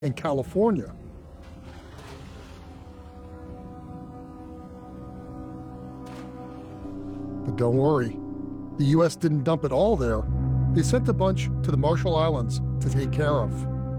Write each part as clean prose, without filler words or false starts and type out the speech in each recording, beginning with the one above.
and California. But don't worry, the U.S. didn't dump it all there. They sent a bunch to the Marshall Islands to take care of.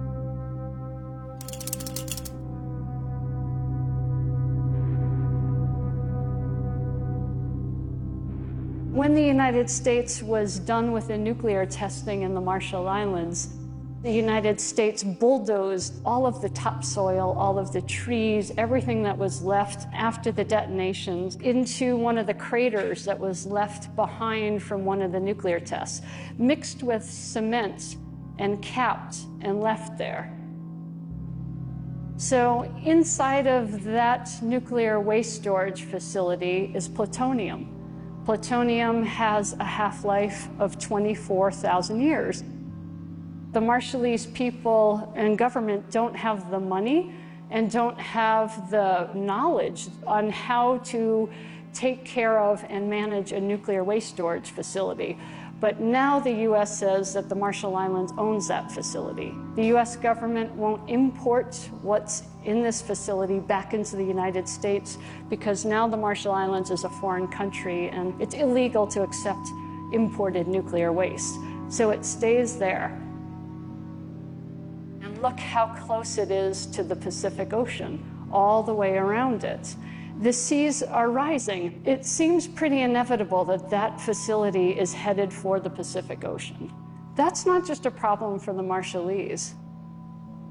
When the United States was done with the nuclear testing in the Marshall Islands, the United States bulldozed all of the topsoil, all of the trees, everything that was left after the detonations into one of the craters that was left behind from one of the nuclear tests, mixed with cement and capped and left there. So inside of that nuclear waste storage facility is plutonium. Plutonium has a half-life of 24,000 years. The Marshallese people and government don't have the money and don't have the knowledge on how to take care of and manage a nuclear waste storage facility. But now the U.S. says that the Marshall Islands owns that facility. The U.S. government won't import what's in this facility back into the United States because now the Marshall Islands is a foreign country and it's illegal to accept imported nuclear waste. So it stays there. And look how close it is to the Pacific Ocean, all the way around it. The seas are rising. It seems pretty inevitable that that facility is headed for the Pacific Ocean. That's not just a problem for the Marshallese.